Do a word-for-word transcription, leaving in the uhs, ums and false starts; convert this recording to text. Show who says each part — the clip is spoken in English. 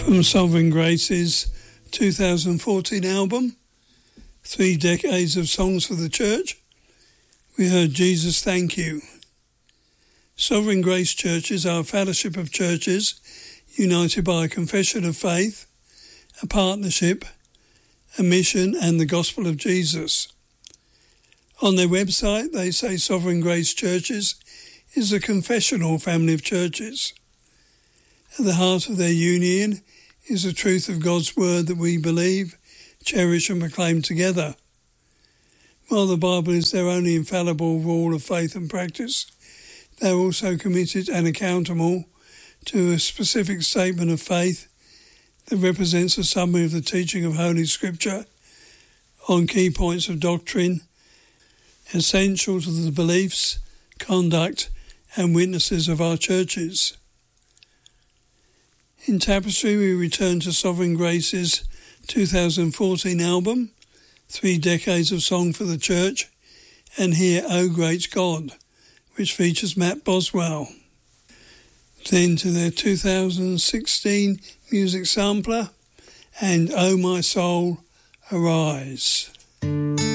Speaker 1: From Sovereign Grace's two thousand fourteen album, Three Decades of Songs for the Church, we heard Jesus Thank You. Sovereign Grace churches are a fellowship of churches united by a confession of faith, a partnership, a mission and the gospel of Jesus. On their website they say Sovereign Grace Churches is a confessional family of churches. At the heart of their union is the truth of God's word that we believe, cherish and proclaim together. While the Bible is their only infallible rule of faith and practice, they are also committed and accountable to a specific statement of faith that represents a summary of the teaching of Holy Scripture on key points of doctrine, essential to the beliefs, conduct and witnesses of our churches. In Tapestry, we return to Sovereign Grace's two thousand fourteen album, Three Decades of Song for the Church, and hear O Great God, which features Matt Boswell. Then to their two thousand sixteen music sampler, and O My Soul, Arise.